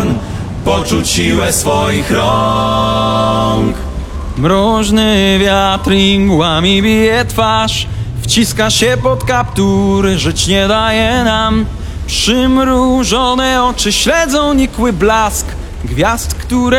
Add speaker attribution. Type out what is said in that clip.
Speaker 1: Born, poczuć siłę swoich rąk.
Speaker 2: Mroźny wiatr i mgłami bije twarz, wciska się pod kaptur, żyć nie daje nam. Przymrużone oczy śledzą nikły blask gwiazd, które